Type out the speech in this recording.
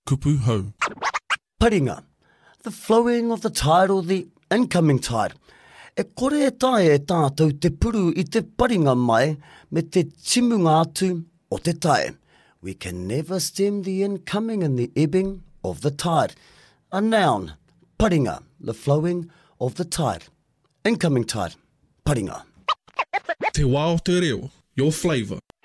kupu hau. Paringa, the flowing of the tide or the incoming tide. E kore e tae e tātou te puru I te paringa mai me te timunga atu o te tae. We can never stem the incoming and the ebbing of the tide. A noun, paringa, the flowing of the tide. Incoming tide, paringa. Te wā o te reo, your flavour.